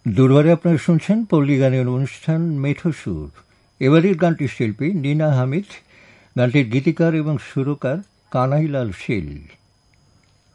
দুর্বারে আপনারা শুনছেন পল্লী গানের অনুষ্ঠান মেঠো সুর। এবারের গানটির শিল্পী নীনা হামিদ, গানটির গীতিকার এবং সুরকার কানাইলাল শীল।